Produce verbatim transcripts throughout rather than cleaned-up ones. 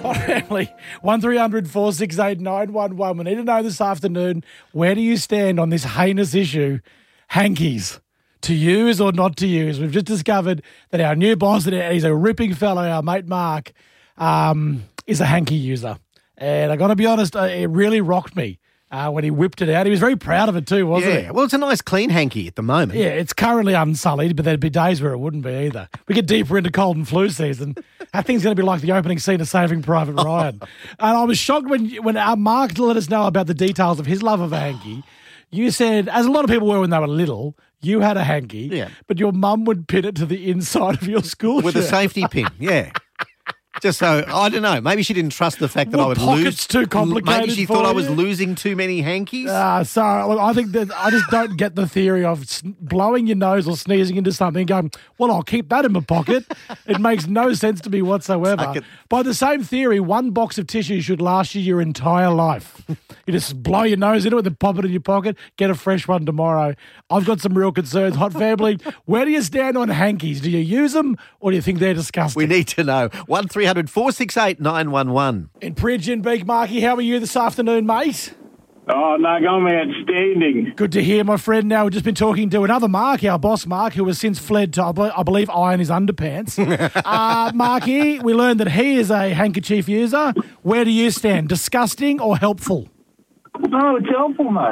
Hot Family, one three hundred four six eight nine one one. We need to know this afternoon, where do you stand on this heinous issue, hankies? To use or not to use? We've just discovered that our new boss, and he's a ripping fellow, our mate Mark, um, is a hanky user. And I got to be honest, uh, it really rocked me uh, when he whipped it out. He was very proud of it too, wasn't yeah. he? Well, it's a nice clean hanky at the moment. Yeah, it's currently unsullied, but there'd be days where it wouldn't be either. We get deeper into cold and flu season. That thing's going to be like the opening scene of Saving Private Ryan. And I was shocked when when our Mark let us know about the details of his love of a hanky. You said, as a lot of people were when they were little, you had a hanky, yeah. but your mum would pin it to the inside of your school with shirt. a safety pin, yeah. Just so, I don't know, maybe she didn't trust the fact that Were I would pockets lose. too complicated Maybe she for thought I you? was losing too many hankies. Uh, so look, I think that I just don't get the theory of s- blowing your nose or sneezing into something and going, well, I'll keep that in my pocket. It makes no sense to me whatsoever. Take it. By the same theory, one box of tissue should last you your entire life. You just blow your nose into it, then pop it in your pocket, get a fresh one tomorrow. I've got some real concerns. Hot Family, where do you stand on hankies? Do you use them or do you think they're disgusting? We need to know. one three hundred four six eight nine one one. In Pridge and Beak, Marky, how are you this afternoon, mate? Oh, no, I'm outstanding. Good to hear, my friend. Now, we've just been talking to another Mark, our boss Mark, who has since fled to, I be- I believe, iron his underpants. uh, Marky, we learned that he is a handkerchief user. Where do you stand? Disgusting or helpful? No, it's helpful, mate.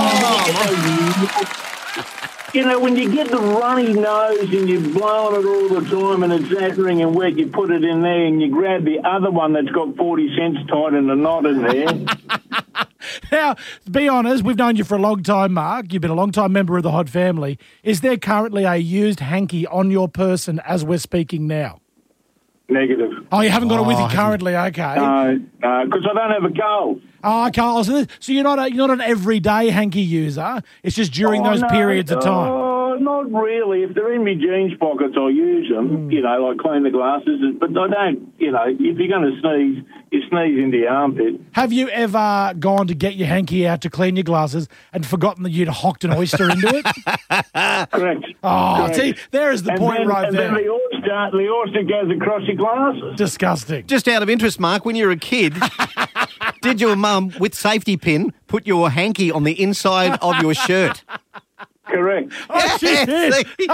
Oh. You know, when you get the runny nose and you're blowing it all the time and it's rattling and wet, you put it in there and you grab the other one that's got forty cents tied in a knot in there. Now, be honest, we've known you for a long time, Mark. You've been a long-time member of the Hot Family. Is there currently a used hanky on your person as we're speaking now? Negative. Oh, you haven't got it with you Oh, currently, okay. No, no, because I don't have a cold. Oh, okay. Oh, So, so you're not a, you're not an everyday hanky user. It's just during Oh, those no, periods of time. Oh, not really. If they're in my jeans pockets, I'll use them, Mm. you know, like clean the glasses. But I don't, you know, if you're going to sneeze, you sneeze into your armpit. Have you ever gone to get your hanky out to clean your glasses and forgotten that you'd hocked an oyster into it? Correct. Oh, Correct. see, there is the and point then, right and there. then the oyster, the oyster goes across your glasses. Disgusting. Just out of interest, Mark, when you were a kid, did your mum, with safety pin, put your hanky on the inside of your shirt? Correct. Oh, she Yeah, did. see?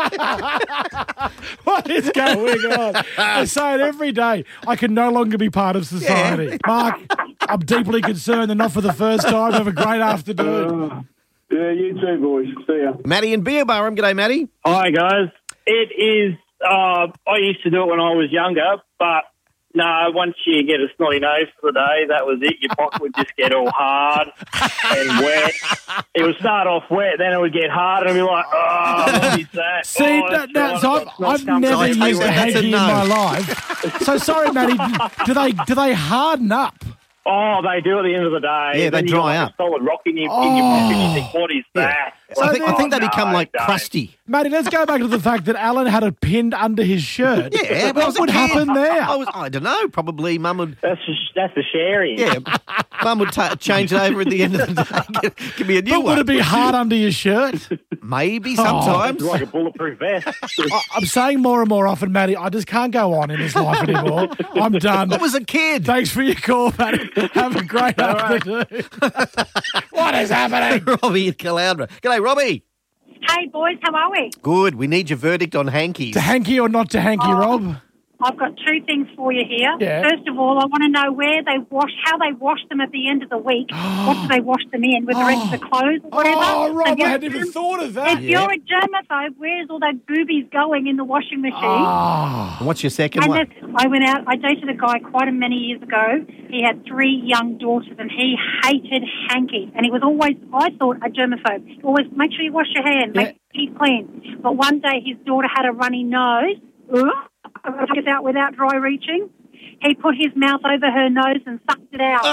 What is going on? I say it every day. I can no longer be part of society. Mark, I'm deeply concerned and not for the first time. Have a great afternoon. Uh, yeah, you too, boys. See ya. Matty in Beerburrum. G'day, Matty. Hi, guys. It is, uh, I used to do it when I was younger, but no, once you get a snotty nose for the day, that was it. Your pocket would just get all hard and wet. It would start off wet, then it would get hard, and I'd be like, oh, what is that? See, oh, no, it's no, dry. so It's I've, not I've come never I from tell you used a what, that's a hanky in no. my life. So sorry, Matty. Do they do they harden up? Oh, they do at the end of the day. Yeah, they Then you dry got up. like a solid rock in your, in your pocket, and you think, what is that? So I think, I think they Oh, become no, like don't. crusty. Matty, let's go back to the fact that Alan had it pinned under his shirt. Yeah, but I was what a would kid. happen there? I was, I don't know. Probably mum would, That's just, that's the sharing. yeah, mum would ta change it over at the end of the day. Give, give me a new But one. would it be hard under your shirt? Maybe Oh. sometimes. It's like a bulletproof vest. I, I'm saying more and more often, Matty, I just can't go on in this life anymore. I'm done. I was a kid. Thanks for your call, Matty. Have a great afternoon. What is happening? Robbie in Caloundra. G'day, Robbie. Hey, boys, how are we? Good. We need your verdict on hankies. To hanky or not to hanky, Oh. Rob? I've got two things for you here. Yeah. First of all, I want to know where they wash, how they wash them at the end of the week. What do they wash them in? With the rest of the clothes or whatever? Oh, Rob, If I you're- hadn't even thought of that. If you're a germaphobe, where's all those boobies going in the washing machine? Ah. And what's your second And one? this, I went out, I dated a guy quite a many years ago. He had three young daughters and he hated hankies. And he was always, I thought, a germaphobe. Always, make sure you wash your hands, make sure you clean. But one day his daughter had a runny nose. I took it out without dry reaching. He put his mouth over her nose and sucked it out.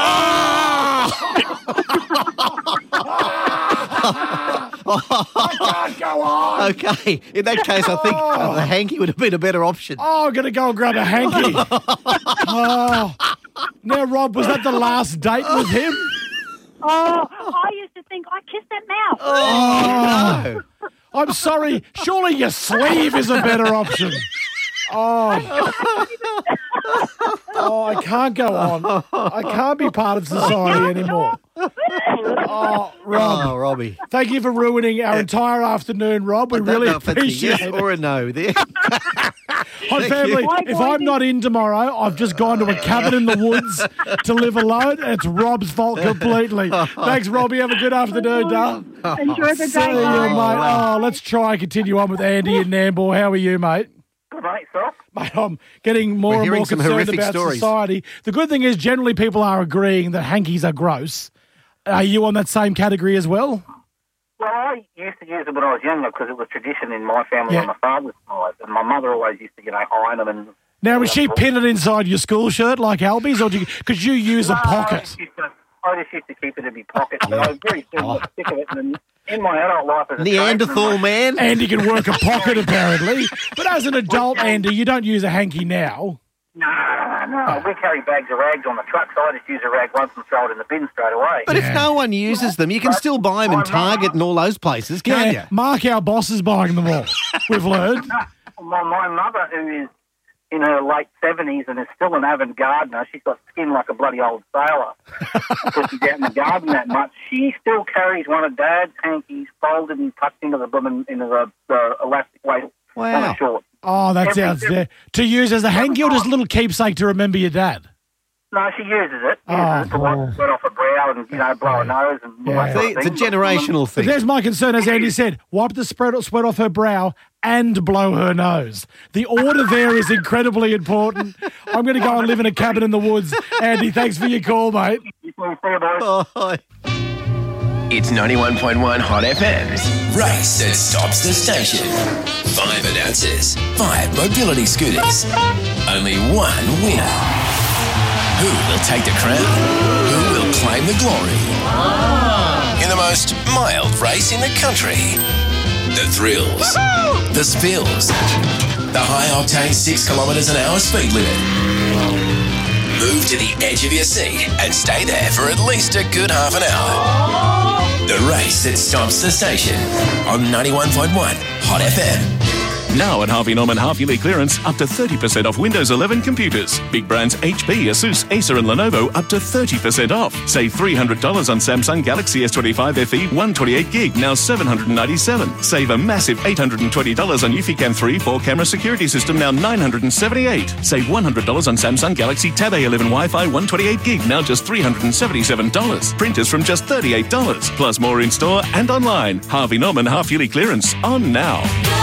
I can't go on. Okay. In that case, I think uh, the hanky would have been a better option. Oh, I'm going to go and grab a hanky. Oh. Now, Rob, was that the last date with him? Oh, I used to think I kissed that mouth. Oh, no. I'm sorry. Surely your sleeve is a better option. Oh. Oh, I can't go on. I can't be part of society anymore. Oh, Rob. Oh, Robbie. Thank you for ruining our entire afternoon, Rob. We I don't really know if that's a appreciate yes it. or a no there. Hot family, if I'm not in tomorrow, I've just gone to a cabin in the woods to live alone. It's Rob's fault completely. Thanks, Robbie. Have a good afternoon, darling. Enjoy the See day, you, guys. mate. Oh, let's try and continue on with Andy and Nambour. How are you, mate? Good, mate, so. Mate, I'm getting more We're and hearing more some concerned horrific about stories. society. The good thing is generally people are agreeing that hankies are gross. Are you on that same category as well? Well, I used to use them when I was younger because it was tradition in my family Yeah. on my father's side. And my mother always used to, you know, iron them. And Now, was she pinned inside your school shirt like Albie's, or could you use a No, I pocket? just used to, I just used to keep it in my pocket. But I was very soon got sick of it. And in my adult life as a Neanderthal tradesman, man. Andy can work a pocket, apparently. But as an adult, Andy, you don't use a hanky now. No, no, no. We carry bags of rags on the truck, so I just use a rag once and throw it in the bin straight away. But Yeah. if no one uses them, you can still buy them in Target and all those places, can't Yeah, Mark, our boss, is buying them all. We've learned. My, my mother, who is in her late seventies and is still an avid gardener, she's got skin like a bloody old sailor because she's out in the garden that much. She still carries one of Dad's hankies folded and tucked into the blooming into the, the elastic waist on Wow. her shorts. Oh, that's Every- outstanding. To use as a hanky or just a little keepsake to remember your dad? No, she uses it. Uses Oh, it to wipe sweat off her brow and, you know, blow her nose and all Yeah. that sort See, of it's a thing. generational But thing. there's my concern, as Andy said, wipe the spread, sweat off her brow and blow her nose. The order there is incredibly important. I'm going to go and live in a cabin in the woods. Andy, thanks for your call, mate. You can see about it. Oh, It's ninety-one point one Hot F M's race that stops the station. Five announcers, five mobility scooters, only one winner. Who will take the crown? Who will claim the glory? In the most mild race in the country. The thrills, the spills, the high-octane six kilometres an hour speed limit. Move to the edge of your seat and stay there for at least a good half an hour. The race that stops the station on ninety-one point one Hot F M. Now at Harvey Norman half-yearly clearance, up to thirty percent off Windows eleven computers. Big brands H P, Asus, Acer and Lenovo up to thirty percent off. Save three hundred dollars on Samsung Galaxy S twenty-five F E one twenty-eight gig, now seven hundred ninety-seven dollars. Save a massive eight hundred twenty dollars on Eufy three four-camera security system, now nine hundred seventy-eight dollars. Save one hundred dollars on Samsung Galaxy Tab A eleven Wi-Fi one twenty-eight gig, now just three hundred seventy-seven dollars. Printers from just thirty-eight dollars. Plus more in-store and online. Harvey Norman half-yearly clearance on now.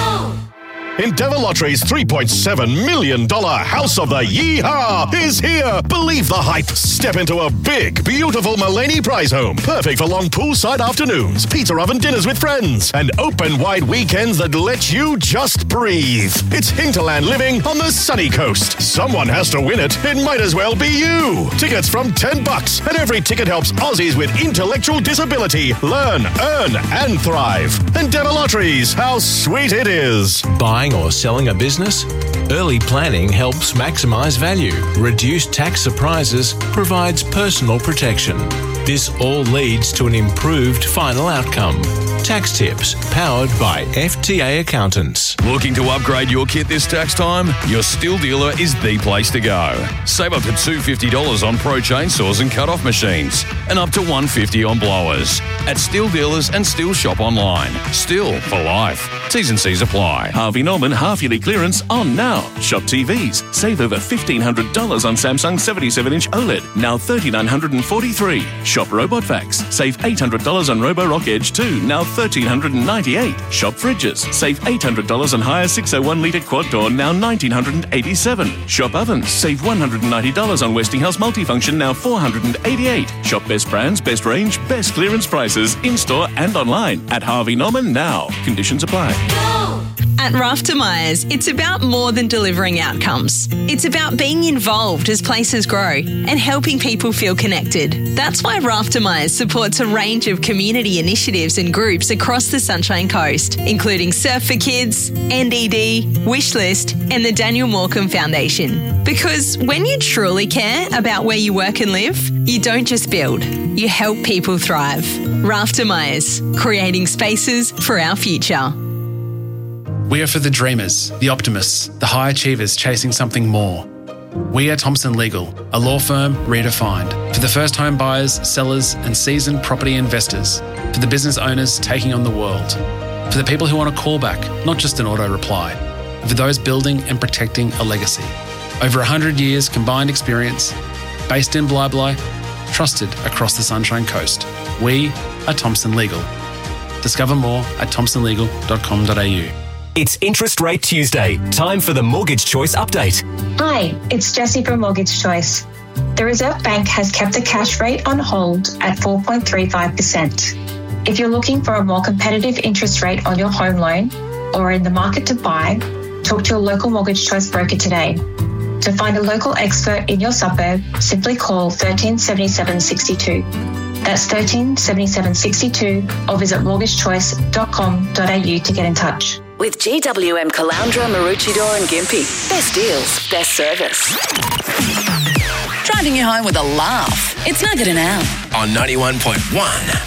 Endeavour Lottery's three point seven million dollars House of the Yeehaw is here. Believe the hype. Step into a big, beautiful Mulaney prize home. Perfect for long poolside afternoons, pizza oven dinners with friends, and open-wide weekends that let you just breathe. It's hinterland living on the sunny coast. Someone has to win it. It might as well be you. Tickets from ten bucks, and every ticket helps Aussies with intellectual disability learn, earn, and thrive. Endeavour Lotteries. How sweet it is. Buying or selling a business? Early planning helps maximise value, reduce tax surprises, provides personal protection. This all leads to an improved final outcome. Tax tips powered by F T A accountants. Looking to upgrade your kit this tax time? Your Still Dealer is the place to go. Save up to two hundred fifty dollars on pro chainsaws and cut-off machines, and up to one hundred fifty dollars on blowers. At Still Dealers and Still Shop online. Still for life. T's and C's apply. Harvey Norman half-yearly clearance on now. Shop T Vs. Save over fifteen hundred dollars on Samsung seventy-seven inch OLED, now three thousand nine hundred forty-three dollars. Shop Robot Vacs. Save eight hundred dollars on Roborock Edge two, now one thousand three hundred ninety-eight dollars. Shop Fridges. Save eight hundred dollars on Hire six oh one litre quad door, now one thousand nine hundred eighty-seven dollars. Shop Ovens. Save one hundred ninety dollars on Westinghouse Multifunction, now four hundred eighty-eight dollars. Shop best brands, best range, best clearance prices, in-store and online at Harvey Norman now. Conditions apply. At Rafter Myers, it's about more than delivering outcomes. It's about being involved as places grow and helping people feel connected. That's why Rafter Myers supports a range of community initiatives and groups across the Sunshine Coast, including Surf for Kids, N D D, Wishlist, and the Daniel Morecambe Foundation. Because when you truly care about where you work and live, you don't just build, you help people thrive. Rafter Myers, creating spaces for our future. We are for the dreamers, the optimists, the high achievers chasing something more. We are Thompson Legal, a law firm redefined. For the first home buyers, sellers, and seasoned property investors. For the business owners taking on the world. For the people who want a callback, not just an auto reply. For those building and protecting a legacy. Over one hundred years combined experience, based in Bli Bli, trusted across the Sunshine Coast. We are Thompson Legal. Discover more at thompson legal dot com dot a u. It's Interest Rate Tuesday. Time for the Mortgage Choice update. Hi, it's Jessie from Mortgage Choice. The Reserve Bank has kept the cash rate on hold at four point three five percent. If you're looking for a more competitive interest rate on your home loan or are in the market to buy, talk to your local Mortgage Choice broker today. To find a local expert in your suburb, simply call one three seven seven six two. That's one three seven seven six two or visit mortgage choice dot com dot a u to get in touch. With G W M Caloundra, Maroochydore and Gympie. Best deals, best service. Driving you home with a laugh. It's Nugget and Al. On ninety-one point one